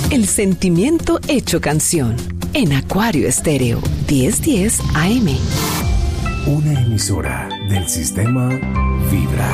El sentimiento hecho canción. En Acuario Estéreo, 1010 AM. Una emisora del sistema Vibra.